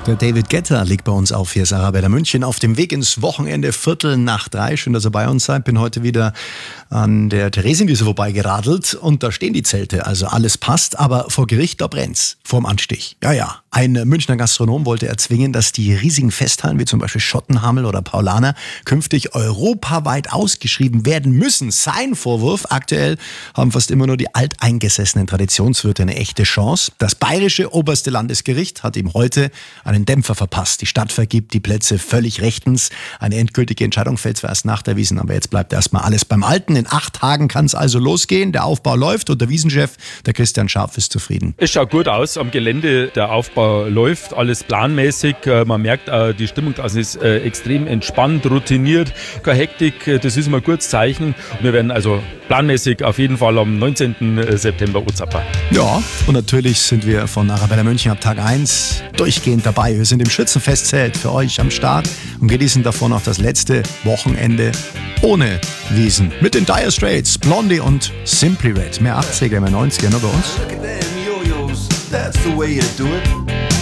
Der David Guetta liegt bei uns auf. Hier ist Arabella München auf dem Weg ins Wochenende, 2:45. Schön, dass ihr bei uns seid. Bin heute wieder an der Theresienwiese vorbeigeradelt und da stehen die Zelte. Also alles passt, aber vor Gericht, da brennt's. Vorm Anstich. Ja. Ein Münchner Gastronom wollte erzwingen, dass die riesigen Festhallen, wie zum Beispiel Schottenhamel oder Paulaner, künftig europaweit ausgeschrieben werden müssen. Sein Vorwurf: aktuell haben fast immer nur die alteingesessenen Traditionswirte eine echte Chance. Das bayerische oberste Landesgericht hat ihm heute einen Dämpfer verpasst. Die Stadt vergibt die Plätze völlig rechtens. Eine endgültige Entscheidung fällt zwar erst nach der Wiesn, aber jetzt bleibt erstmal alles beim Alten. In 8 Tagen kann es also losgehen. Der Aufbau läuft und der Wiesenchef, der Christian Scharf, ist zufrieden. Es schaut gut aus am Gelände. Der Aufbau läuft, alles planmäßig. Man merkt, die Stimmung ist extrem entspannt, routiniert. Keine Hektik, das ist immer ein gutes Zeichen. Wir werden also planmäßig auf jeden Fall am 19. September Uzappern. Ja, und natürlich sind wir von Arabella München ab Tag 1 durchgehend dabei. Wir sind im Schützenfestzelt für euch am Start und genießen davon auch das letzte Wochenende ohne Wiesn. Mit den Dire Straits, Blondie und Simply Red. Mehr 80er, mehr 90er, nur bei uns. Look at them yo-yos, that's the way you do it.